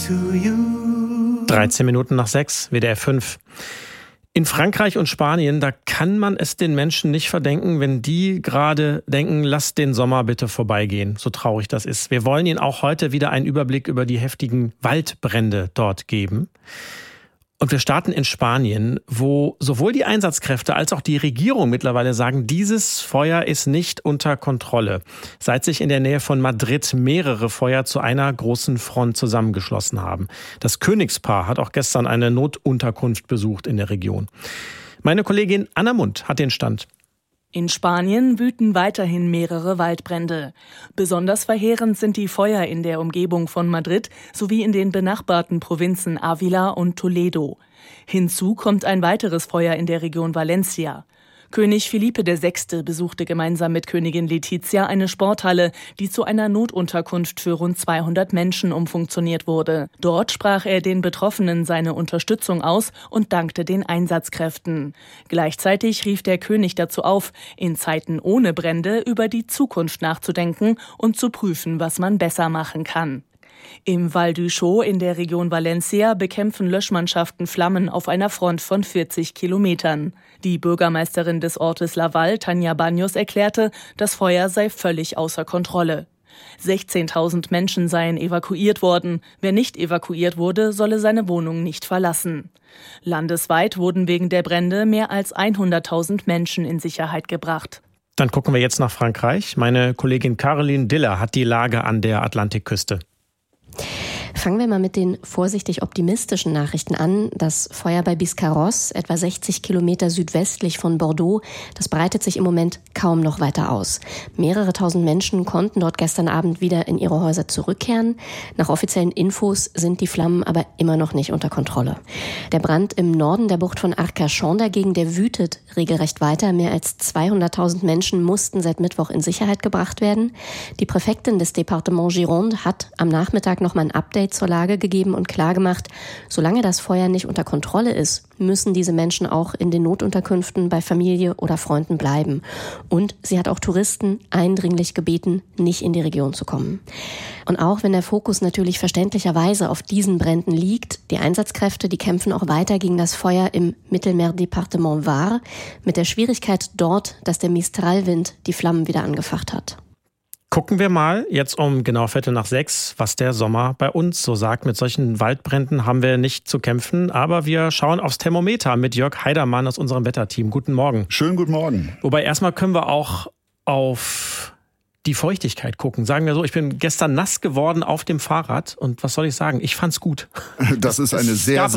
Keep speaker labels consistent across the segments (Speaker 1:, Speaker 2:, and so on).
Speaker 1: 13 Minuten nach 6, WDR 5. In Frankreich und Spanien, da kann man es den Menschen nicht verdenken, wenn die gerade denken, lasst den Sommer bitte vorbeigehen, so traurig das ist. Wir wollen Ihnen auch heute wieder einen Überblick über die heftigen Waldbrände dort geben. Und wir starten in Spanien, wo sowohl die Einsatzkräfte als auch die Regierung mittlerweile sagen, dieses Feuer ist nicht unter Kontrolle. Seit sich in der Nähe von Madrid mehrere Feuer zu einer großen Front zusammengeschlossen haben. Das Königspaar hat auch gestern eine Notunterkunft besucht in der Region. Meine Kollegin Anna Mund hat den Stand.
Speaker 2: In Spanien wüten weiterhin mehrere Waldbrände. Besonders verheerend sind die Feuer in der Umgebung von Madrid sowie in den benachbarten Provinzen Ávila und Toledo. Hinzu kommt ein weiteres Feuer in der Region Valencia. König Felipe VI. Besuchte gemeinsam mit Königin Letizia eine Sporthalle, die zu einer Notunterkunft für rund 200 Menschen umfunktioniert wurde. Dort sprach er den Betroffenen seine Unterstützung aus und dankte den Einsatzkräften. Gleichzeitig rief der König dazu auf, in Zeiten ohne Brände über die Zukunft nachzudenken und zu prüfen, was man besser machen kann. Im Val d'Uixó in der Region Valencia bekämpfen Löschmannschaften Flammen auf einer Front von 40 Kilometern. Die Bürgermeisterin des Ortes Laval, Tania Baños, erklärte, das Feuer sei völlig außer Kontrolle. 16.000 Menschen seien evakuiert worden. Wer nicht evakuiert wurde, solle seine Wohnung nicht verlassen. Landesweit wurden wegen der Brände mehr als 100.000 Menschen in Sicherheit gebracht.
Speaker 1: Dann gucken wir jetzt nach Frankreich. Meine Kollegin Caroline Diller hat die Lage an der Atlantikküste.
Speaker 3: Fangen wir mal mit den vorsichtig optimistischen Nachrichten an. Das Feuer bei Biscarrosse, etwa 60 Kilometer südwestlich von Bordeaux, das breitet sich im Moment kaum noch weiter aus. Mehrere tausend Menschen konnten dort gestern Abend wieder in ihre Häuser zurückkehren. Nach offiziellen Infos sind die Flammen aber immer noch nicht unter Kontrolle. Der Brand im Norden der Bucht von Arcachon dagegen, der wütet regelrecht weiter. Mehr als 200.000 Menschen mussten seit Mittwoch in Sicherheit gebracht werden. Die Präfektin des Departements Gironde hat am Nachmittag noch mal ein Update zur Lage gegeben und klargemacht, solange das Feuer nicht unter Kontrolle ist, müssen diese Menschen auch in den Notunterkünften bei Familie oder Freunden bleiben. Und sie hat auch Touristen eindringlich gebeten, nicht in die Region zu kommen. Und auch wenn der Fokus natürlich verständlicherweise auf diesen Bränden liegt, die Einsatzkräfte, die kämpfen auch weiter gegen das Feuer im Mittelmeerdepartement Var, mit der Schwierigkeit dort, dass der Mistralwind die Flammen wieder angefacht hat.
Speaker 1: Gucken wir mal jetzt um genau 5:45, was der Sommer bei uns so sagt. Mit solchen Waldbränden haben wir nicht zu kämpfen, aber wir schauen aufs Thermometer mit Jörg Heidermann aus unserem Wetterteam. Guten Morgen.
Speaker 4: Schönen guten Morgen.
Speaker 1: Wobei erstmal können wir auch auf die Feuchtigkeit gucken. Sagen wir so, ich bin gestern nass geworden auf dem Fahrrad und was soll ich sagen? Ich fand's gut.
Speaker 4: Das ist eine sehr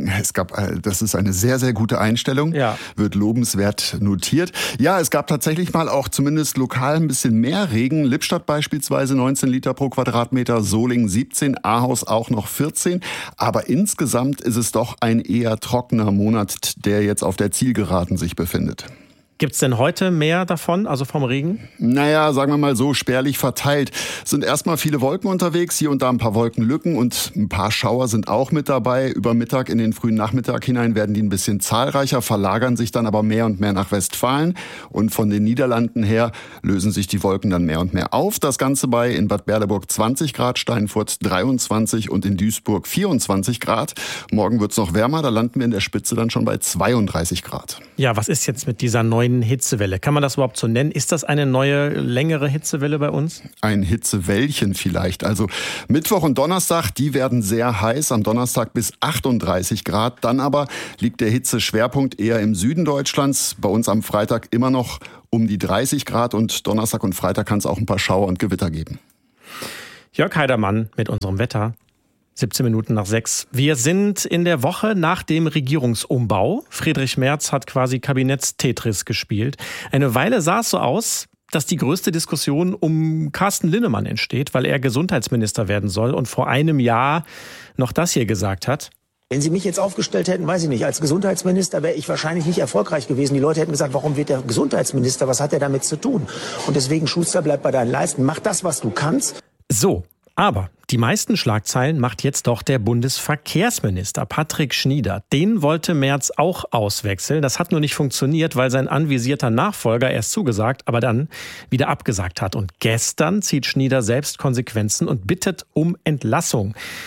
Speaker 4: gute Einstellung. Ja. Wird lobenswert notiert. Ja, es gab tatsächlich mal auch zumindest lokal ein bisschen mehr Regen. Lippstadt beispielsweise 19 Liter pro Quadratmeter, Solingen 17, Ahaus auch noch 14. Aber insgesamt ist es doch ein eher trockener Monat, der jetzt auf der Zielgeraden sich befindet.
Speaker 1: Gibt's denn heute mehr davon, also vom Regen?
Speaker 4: Naja, sagen wir mal so, spärlich verteilt. Es sind erstmal viele Wolken unterwegs, hier und da ein paar Wolkenlücken und ein paar Schauer sind auch mit dabei. Über Mittag in den frühen Nachmittag hinein werden die ein bisschen zahlreicher, verlagern sich dann aber mehr und mehr nach Westfalen. Und von den Niederlanden her lösen sich die Wolken dann mehr und mehr auf. Das Ganze bei in Bad Berleburg 20 Grad, Steinfurt 23 und in Duisburg 24 Grad. Morgen wird's noch wärmer, da landen wir in der Spitze dann schon bei 32 Grad.
Speaker 1: Ja, was ist jetzt mit dieser neuen Hitzewelle? Kann man das überhaupt so nennen? Ist das eine neue, längere Hitzewelle bei uns?
Speaker 4: Ein Hitzewellchen vielleicht. Also Mittwoch und Donnerstag, die werden sehr heiß. Am Donnerstag bis 38 Grad. Dann aber liegt der Hitzeschwerpunkt eher im Süden Deutschlands. Bei uns am Freitag immer noch um die 30 Grad. Und Donnerstag und Freitag kann es auch ein paar Schauer und Gewitter geben.
Speaker 1: Jörg Heidermann mit unserem Wetter. 17 Minuten nach 6. Wir sind in der Woche nach dem Regierungsumbau. Friedrich Merz hat quasi Kabinetts-Tetris gespielt. Eine Weile sah es so aus, dass die größte Diskussion um Carsten Linnemann entsteht, weil er Gesundheitsminister werden soll und vor einem Jahr noch das hier gesagt hat.
Speaker 5: Wenn Sie mich jetzt aufgestellt hätten, weiß ich nicht, als Gesundheitsminister wäre ich wahrscheinlich nicht erfolgreich gewesen. Die Leute hätten gesagt, warum wird der Gesundheitsminister, was hat er damit zu tun? Und deswegen, Schuster, bleib bei deinen Leisten, mach das, was du kannst.
Speaker 1: So. Aber die meisten Schlagzeilen macht jetzt doch der Bundesverkehrsminister Patrick Schnieder. Den wollte Merz auch auswechseln. Das hat nur nicht funktioniert, weil sein anvisierter Nachfolger erst zugesagt, aber dann wieder abgesagt hat. Und gestern zieht Schnieder selbst Konsequenzen und bittet um Entlassung.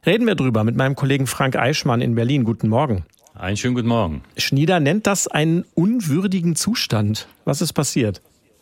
Speaker 1: Reden wir drüber mit meinem Kollegen Frank Eichmann in Berlin. Guten Morgen.
Speaker 6: Einen schönen guten Morgen.
Speaker 1: Schnieder nennt das einen unwürdigen Zustand. Was ist passiert?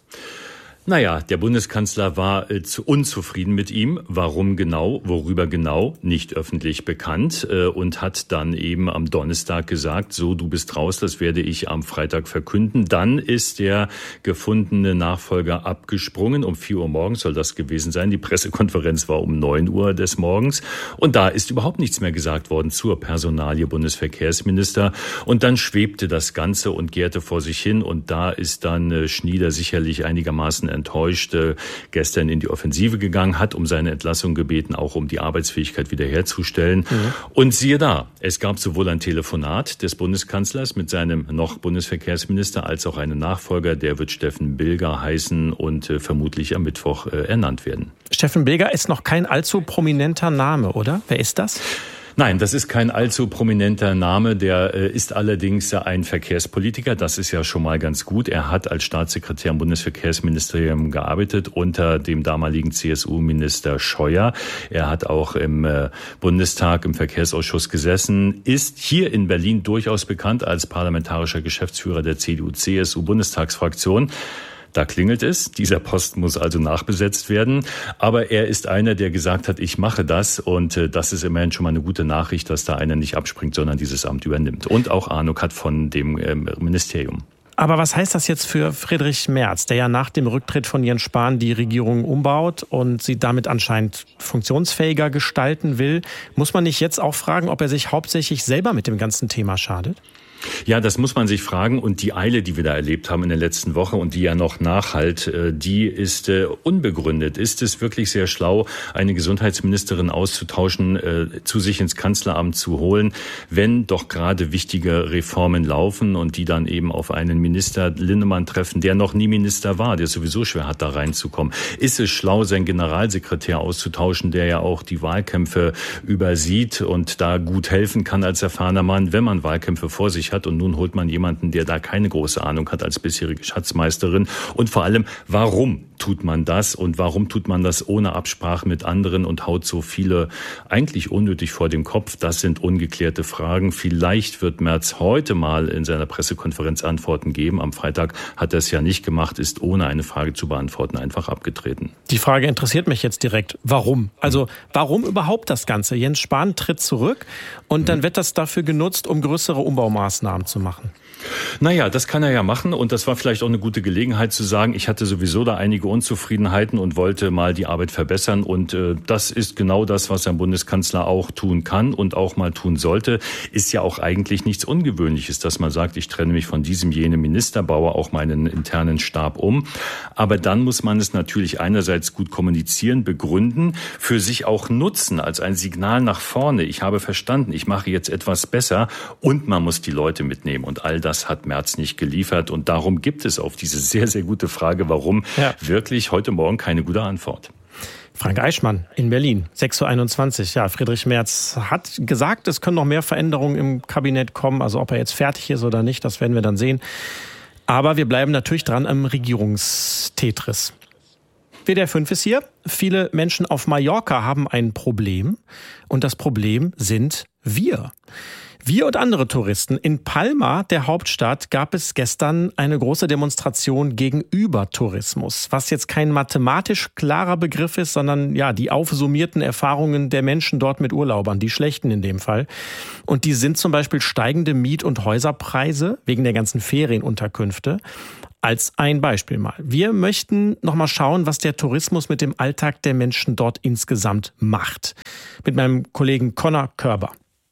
Speaker 6: Naja, der Bundeskanzler war unzufrieden mit ihm. Warum genau, worüber genau, nicht öffentlich bekannt und hat dann eben am Donnerstag gesagt, so, du bist raus, das werde ich am Freitag verkünden. Dann ist der gefundene Nachfolger abgesprungen. Um 4 Uhr morgens soll das gewesen sein. Die Pressekonferenz war um 9 Uhr des Morgens. Und da ist überhaupt nichts mehr gesagt worden zur Personalie Bundesverkehrsminister. Und dann schwebte das Ganze und gärte vor sich hin. Und da ist dann Schnieder sicherlich einigermaßen enttäuscht gestern in die Offensive gegangen, hat um seine Entlassung gebeten, auch um die Arbeitsfähigkeit wiederherzustellen. Und siehe da, es gab sowohl ein Telefonat des Bundeskanzlers mit seinem noch Bundesverkehrsminister als auch einen Nachfolger, der wird Steffen Bilger heißen und vermutlich am Mittwoch ernannt werden.
Speaker 1: Steffen Bilger ist noch kein allzu prominenter Name, oder? Wer ist das?
Speaker 6: Nein, das ist kein allzu prominenter Name. Der ist allerdings ein Verkehrspolitiker. Das ist ja schon mal ganz gut. Er hat als Staatssekretär im Bundesverkehrsministerium gearbeitet unter dem damaligen CSU-Minister Scheuer. Er hat auch im Bundestag im Verkehrsausschuss gesessen, ist hier in Berlin durchaus bekannt als parlamentarischer Geschäftsführer der CDU-CSU-Bundestagsfraktion. Da klingelt es. Dieser Posten muss also nachbesetzt werden. Aber er ist einer, der gesagt hat, ich mache das. Und das ist immerhin schon mal eine gute Nachricht, dass da einer nicht abspringt, sondern dieses Amt übernimmt. Und auch Ahnung hat von dem Ministerium.
Speaker 1: Aber was heißt das jetzt für Friedrich Merz, der ja nach dem Rücktritt von Jens Spahn die Regierung umbaut und sie damit anscheinend funktionsfähiger gestalten will? Muss man nicht jetzt auch fragen, ob er sich hauptsächlich selber mit dem ganzen Thema schadet?
Speaker 6: Ja, das muss man sich fragen. Und die Eile, die wir da erlebt haben in der letzten Woche und die ja noch nachhalt, die ist unbegründet. Ist es wirklich sehr schlau, eine Gesundheitsministerin auszutauschen, zu sich ins Kanzleramt zu holen, wenn doch gerade wichtige Reformen laufen und die dann eben auf einen Minister Linnemann treffen, der noch nie Minister war, der sowieso schwer hat, da reinzukommen? Ist es schlau, seinen Generalsekretär auszutauschen, der ja auch die Wahlkämpfe übersieht und da gut helfen kann als erfahrener Mann, wenn man Wahlkämpfe vor sich hat, und nun holt man jemanden, der da keine große Ahnung hat als bisherige Schatzmeisterin? Und vor allem, warum tut man das und warum tut man das ohne Absprache mit anderen und haut so viele eigentlich unnötig vor den Kopf? Das sind ungeklärte Fragen. Vielleicht wird Merz heute mal in seiner Pressekonferenz Antworten geben. Am Freitag hat er es ja nicht gemacht, ist ohne eine Frage zu beantworten einfach abgetreten.
Speaker 1: Die Frage interessiert mich jetzt direkt. Warum? Also warum überhaupt das Ganze? Jens Spahn tritt zurück und dann wird das dafür genutzt, um größere Umbaumaßnahmen zu machen.
Speaker 6: Naja, das kann er ja machen und das war vielleicht auch eine gute Gelegenheit zu sagen, ich hatte sowieso da einige Unzufriedenheiten und wollte mal die Arbeit verbessern und das ist genau das, was ein Bundeskanzler auch tun kann und auch mal tun sollte. Ist ja auch eigentlich nichts Ungewöhnliches, dass man sagt, ich trenne mich von diesem, jenem Minister, baue auch meinen internen Stab um. Aber dann muss man es natürlich einerseits gut kommunizieren, begründen, für sich auch nutzen als ein Signal nach vorne. Ich habe verstanden, ich mache jetzt etwas besser und man muss die Leute mitnehmen und all das hat Merz nicht geliefert und darum gibt es auf diese sehr, sehr gute Frage, warum, wirklich heute Morgen keine gute Antwort.
Speaker 1: Frank Eichmann in Berlin, 6.21 Uhr. Ja, Friedrich Merz hat gesagt, es können noch mehr Veränderungen im Kabinett kommen. Also ob er jetzt fertig ist oder nicht, das werden wir dann sehen. Aber wir bleiben natürlich dran am Regierungstetris. WDR 5 ist hier. Viele Menschen auf Mallorca haben ein Problem. Und das Problem sind wir. Wir und andere Touristen. In Palma, der Hauptstadt, gab es gestern eine große Demonstration gegen Übertourismus, was jetzt kein mathematisch klarer Begriff ist, sondern ja die aufsummierten Erfahrungen der Menschen dort mit Urlaubern, die schlechten in dem Fall. Und die sind zum Beispiel steigende Miet- und Häuserpreise wegen der ganzen Ferienunterkünfte. Als ein Beispiel mal. Wir möchten noch mal schauen, was der Tourismus mit dem Alltag der Menschen dort insgesamt macht. Mit meinem Kollegen Conor Körber.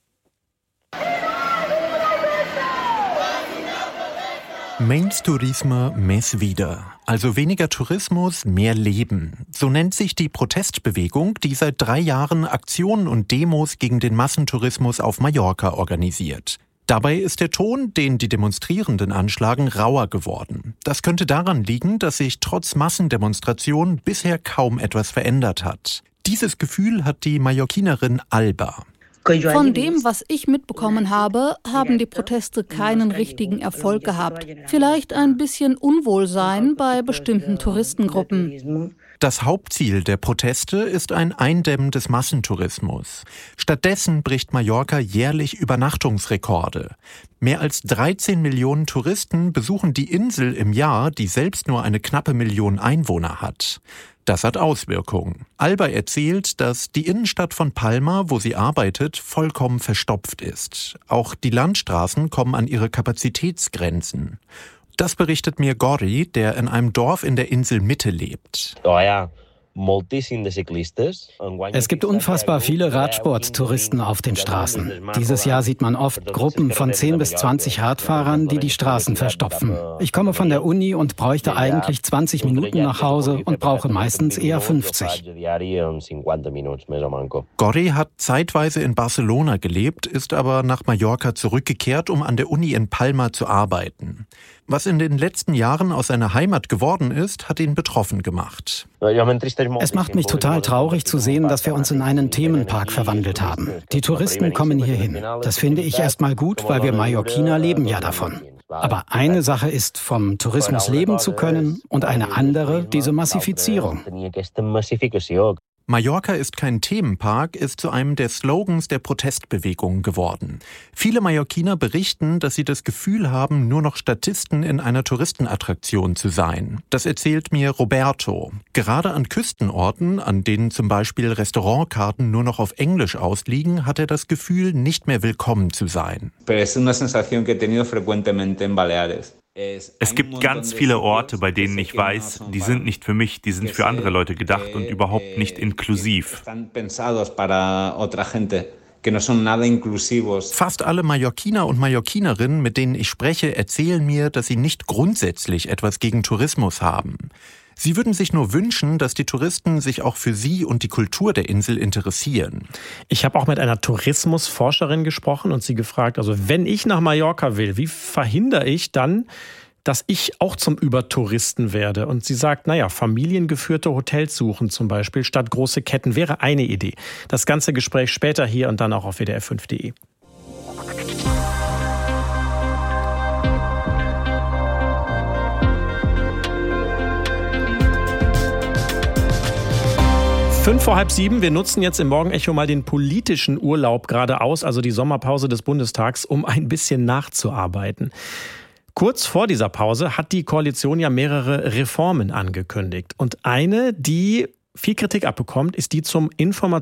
Speaker 7: Menys Turisme, més vida. Also weniger Tourismus, mehr Leben. So nennt sich die Protestbewegung, die seit 3 Jahren Aktionen und Demos gegen den Massentourismus auf Mallorca organisiert. Dabei ist der Ton, den die Demonstrierenden anschlagen, rauer geworden. Das könnte daran liegen, dass sich trotz Massendemonstrationen bisher kaum etwas verändert hat. Dieses Gefühl hat die Mallorquinerin Alba.
Speaker 8: Von dem, was ich mitbekommen habe, haben die Proteste keinen richtigen Erfolg gehabt. Vielleicht ein bisschen Unwohlsein bei bestimmten Touristengruppen.
Speaker 7: Das Hauptziel der Proteste ist ein Eindämmen des Massentourismus. Stattdessen bricht Mallorca jährlich Übernachtungsrekorde. Mehr als 13 Millionen Touristen besuchen die Insel im Jahr, die selbst nur eine knappe Million Einwohner hat. Das hat Auswirkungen. Alba erzählt, dass die Innenstadt von Palma, wo sie arbeitet, vollkommen verstopft ist. Auch die Landstraßen kommen an ihre Kapazitätsgrenzen. Das berichtet mir Gori, der in einem Dorf in der Inselmitte lebt.
Speaker 9: Es gibt unfassbar viele Radsporttouristen auf den Straßen. Dieses Jahr sieht man oft Gruppen von 10 bis 20 Radfahrern, die die Straßen verstopfen. Ich komme von der Uni und bräuchte eigentlich 20 Minuten nach Hause und brauche meistens eher 50.
Speaker 7: Gori hat zeitweise in Barcelona gelebt, ist aber nach Mallorca zurückgekehrt, um an der Uni in Palma zu arbeiten. Was in den letzten Jahren aus seiner Heimat geworden ist, hat ihn betroffen gemacht.
Speaker 9: Es macht mich total traurig zu sehen, dass wir uns in einen Themenpark verwandelt haben. Die Touristen kommen hier hin. Das finde ich erstmal gut, weil wir Mallorquiner leben ja davon. Aber eine Sache ist, vom Tourismus leben zu können und eine andere, diese Massifizierung.
Speaker 7: Mallorca ist kein Themenpark ist zu einem der Slogans der Protestbewegung geworden. Viele Mallorquiner berichten, dass sie das Gefühl haben, nur noch Statisten in einer Touristenattraktion zu sein. Das erzählt mir Roberto. Gerade an Küstenorten, an denen zum Beispiel Restaurantkarten nur noch auf Englisch ausliegen, hat er das Gefühl, nicht mehr willkommen zu sein.
Speaker 10: Es gibt ganz viele Orte, bei denen ich weiß, die sind nicht für mich, die sind für andere Leute gedacht und überhaupt nicht inklusiv.
Speaker 7: Fast alle Mallorquiner und Mallorquinerinnen, mit denen ich spreche, erzählen mir, dass sie nicht grundsätzlich etwas gegen Tourismus haben. Sie würden sich nur wünschen, dass die Touristen sich auch für sie und die Kultur der Insel interessieren.
Speaker 1: Ich habe auch mit einer Tourismusforscherin gesprochen und sie gefragt, also wenn ich nach Mallorca will, wie verhindere ich dann, dass ich auch zum Übertouristen werde? Und sie sagt, familiengeführte Hotels suchen zum Beispiel statt große Ketten wäre eine Idee. Das ganze Gespräch später hier und dann auch auf wdr5.de. Fünf vor halb sieben. Wir nutzen jetzt im Morgenecho mal den politischen Urlaub gerade aus, also die Sommerpause des Bundestags, um ein bisschen nachzuarbeiten. Kurz vor dieser Pause hat die Koalition ja mehrere Reformen angekündigt. Und eine, die viel Kritik abbekommt, ist die zum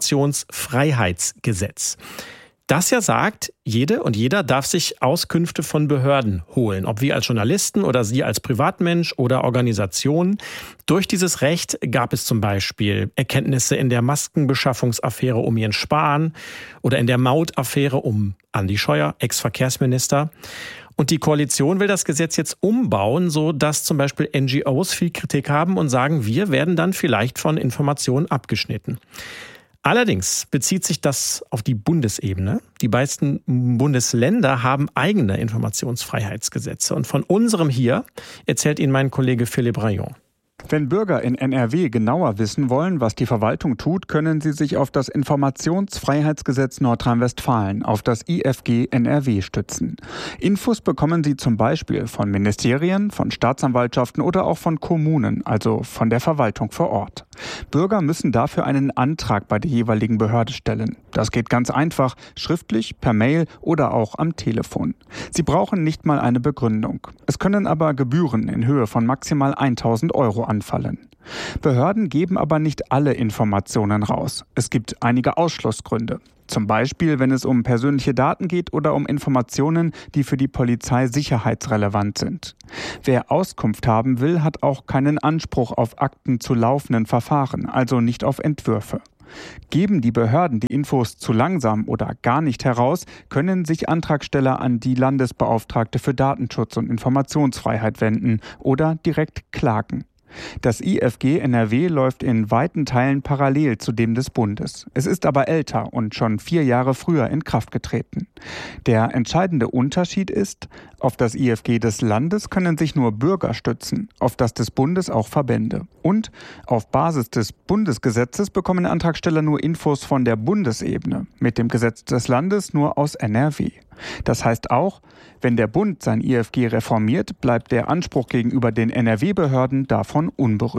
Speaker 1: Informationsfreiheitsgesetz. Das ja sagt, jede und jeder darf sich Auskünfte von Behörden holen, ob wir als Journalisten oder Sie als Privatmensch oder Organisation. Durch dieses Recht gab es zum Beispiel Erkenntnisse in der Maskenbeschaffungsaffäre um Jens Spahn oder in der Mautaffäre um Andi Scheuer, Ex-Verkehrsminister. Und die Koalition will das Gesetz jetzt umbauen, so dass zum Beispiel NGOs viel Kritik haben und sagen, wir werden dann vielleicht von Informationen abgeschnitten. Allerdings bezieht sich das auf die Bundesebene. Die meisten Bundesländer haben eigene Informationsfreiheitsgesetze. Und von unserem hier erzählt Ihnen mein Kollege Philipp Rayon.
Speaker 11: Wenn Bürger in NRW genauer wissen wollen, was die Verwaltung tut, können sie sich auf das Informationsfreiheitsgesetz Nordrhein-Westfalen, auf das IFG NRW stützen. Infos bekommen sie zum Beispiel von Ministerien, von Staatsanwaltschaften oder auch von Kommunen, also von der Verwaltung vor Ort. Bürger müssen dafür einen Antrag bei der jeweiligen Behörde stellen. Das geht ganz einfach, schriftlich, per Mail oder auch am Telefon. Sie brauchen nicht mal eine Begründung. Es können aber Gebühren in Höhe von maximal 1.000 Euro anfallen. Behörden geben aber nicht alle Informationen raus. Es gibt einige Ausschlussgründe. Zum Beispiel, wenn es um persönliche Daten geht oder um Informationen, die für die Polizei sicherheitsrelevant sind. Wer Auskunft haben will, hat auch keinen Anspruch auf Akten zu laufenden Verfahren, also nicht auf Entwürfe. Geben die Behörden die Infos zu langsam oder gar nicht heraus, können sich Antragsteller an die Landesbeauftragte für Datenschutz und Informationsfreiheit wenden oder direkt klagen. Das IFG NRW läuft in weiten Teilen parallel zu dem des Bundes. Es ist aber älter und schon 4 Jahre früher in Kraft getreten. Der entscheidende Unterschied ist, auf das IFG des Landes können sich nur Bürger stützen, auf das des Bundes auch Verbände. Und auf Basis des Bundesgesetzes bekommen Antragsteller nur Infos von der Bundesebene, mit dem Gesetz des Landes nur aus NRW. Das heißt auch, wenn der Bund sein IFG reformiert, bleibt der Anspruch gegenüber den NRW-Behörden davon unberührt.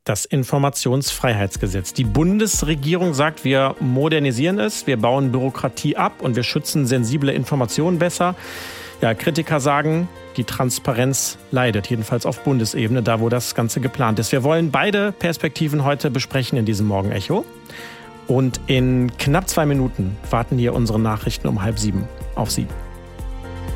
Speaker 1: das Informationsfreiheitsgesetz. Die Bundesregierung sagt, wir modernisieren es, wir bauen Bürokratie ab und wir schützen sensible Informationen besser. Ja, Kritiker sagen, die Transparenz leidet, jedenfalls auf Bundesebene, da wo das Ganze geplant ist. Wir wollen beide Perspektiven heute besprechen in diesem Morgenecho. Und in knapp 2 Minuten warten hier unsere Nachrichten um 6:30 auf Sie.